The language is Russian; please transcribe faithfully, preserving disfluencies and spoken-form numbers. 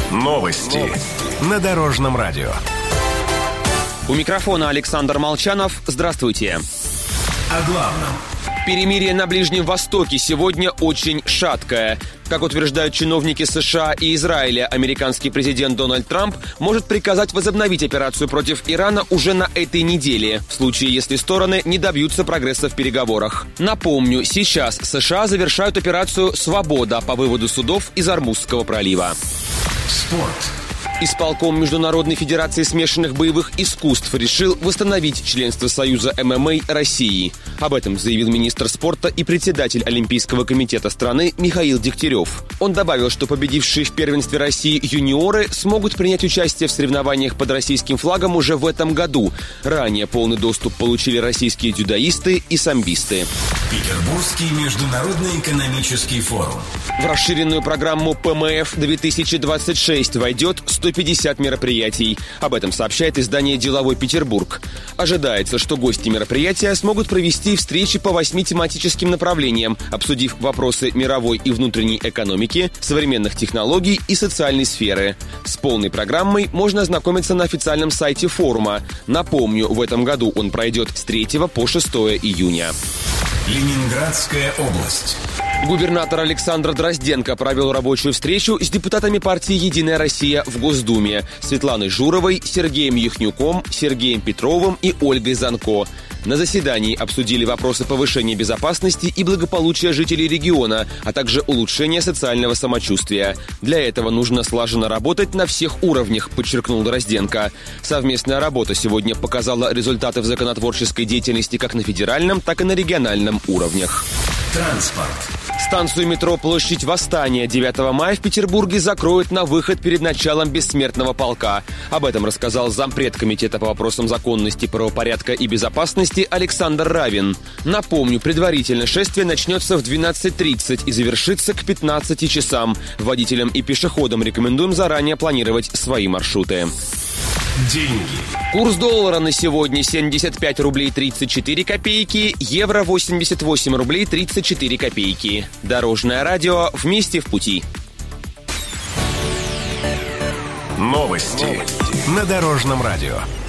Новости на Дорожном радио. У микрофона Александр Молчанов. Здравствуйте. О главном. Перемирие на Ближнем Востоке сегодня очень шаткое. Как утверждают чиновники США и Израиля, американский президент Дональд Трамп может приказать возобновить операцию против Ирана уже на этой неделе, в случае, если стороны не добьются прогресса в переговорах. Напомню, сейчас США завершают операцию «Свобода» по выводу судов из Ормузского пролива. Спорт. Исполком Международной Федерации смешанных боевых искусств решил восстановить членство Союза эм эм а России. Об этом заявил министр спорта и председатель Олимпийского комитета страны Михаил Дегтярев. Он добавил, что победившие в первенстве России юниоры смогут принять участие в соревнованиях под российским флагом уже в этом году. Ранее полный доступ получили российские дзюдоисты и самбисты. Петербургский международный экономический форум. В расширенную программу пэ эм эф две тысячи двадцать шесть войдет сто пятьдесят мероприятий. Об этом сообщает издание «Деловой Петербург». Ожидается, что гости мероприятия смогут провести встречи по восьми тематическим направлениям, обсудив вопросы мировой и внутренней экономики, современных технологий и социальной сферы. С полной программой можно ознакомиться на официальном сайте форума. Напомню, в этом году он пройдет с третьего по шестое июня. Ленинградская область. Губернатор Александр Дрозденко провел рабочую встречу с депутатами партии «Единая Россия» в Госдуме Светланой Журовой, Сергеем Яхнюком, Сергеем Петровым и Ольгой Занко. На заседании обсудили вопросы повышения безопасности и благополучия жителей региона, а также улучшения социального самочувствия. Для этого нужно слаженно работать на всех уровнях, подчеркнул Дрозденко. Совместная работа сегодня показала результаты в законотворческой деятельности как на федеральном, так и на региональном уровнях. Транспорт. Станцию метро «Площадь Восстания» девятого мая в Петербурге закроют на выход перед началом бессмертного полка. Об этом рассказал зампред комитета по вопросам законности, правопорядка и безопасности Александр Равин. Напомню, предварительно шествие начнется в двенадцать тридцать и завершится к пятнадцати часам. Водителям и пешеходам рекомендуем заранее планировать свои маршруты. Деньги. Курс доллара на сегодня семьдесят пять рублей тридцать четыре копейки, евро восемьдесят восемь рублей тридцать четыре копейки. Дорожное радио. Вместе в пути. Новости на Дорожном радио.